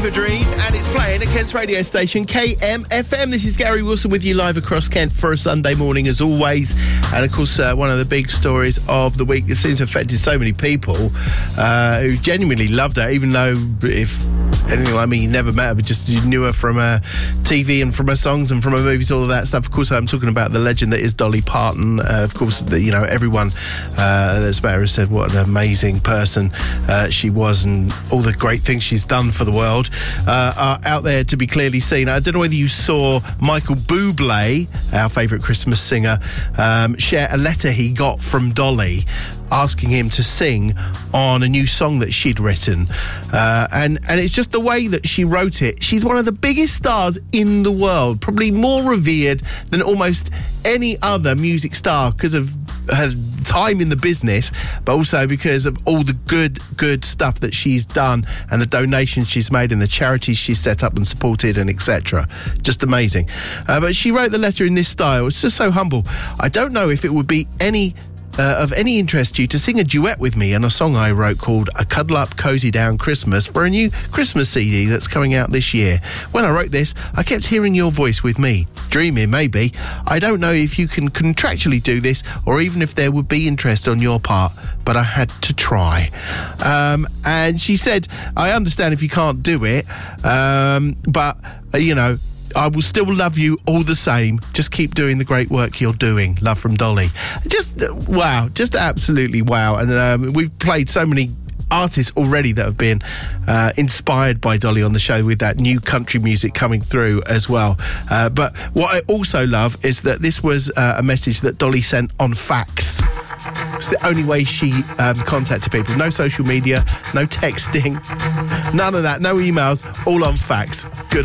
Fever Dream, and it's playing at Kent's radio station, KMFM. This is Gary Wilson with you live across Kent for a Sunday morning, as always. And, of course, one of the big stories of the week that seems to have affected so many people who genuinely loved her, even though, if anything like me, you never met her, but just you knew her from TV and from her songs and from her movies, all of that stuff. Of course, I'm talking about the legend that is Dolly Parton. Of course, everyone that's met her has said what an amazing person she was, and all the great things she's done for the world are out there to be clearly seen. I don't know whether you saw Michael Bublé, our favourite Christmas singer, share a letter he got from Dolly asking him to sing on a new song that she'd written, and it's just the way that she wrote it. She's one of the biggest stars in the world, probably more revered than almost any other music star because of her time in the business, but also because of all the good stuff that she's done and the donations she's made and the charities she's set up and supported and etc. Just amazing. But she wrote the letter in this style. It's just so humble. I don't know if it would be of any interest to you to sing a duet with me on a song I wrote called A Cuddle Up, Cozy Down Christmas for a new Christmas CD that's coming out this year. When I wrote this, I kept hearing your voice with me. Dreaming, maybe. I don't know if you can contractually do this or even if there would be interest on your part, but I had to try. And she said, I understand if you can't do it, but, I will still love you all the same. Just keep doing the great work you're doing. Love from Dolly. Just wow. Just absolutely wow. And we've played so many artists already that have been inspired by Dolly on the show with that new country music coming through as well. But what I also love is that this was a message that Dolly sent on fax. It's the only way she contacted people. No social media, no texting, none of that, no emails, all on fax. Good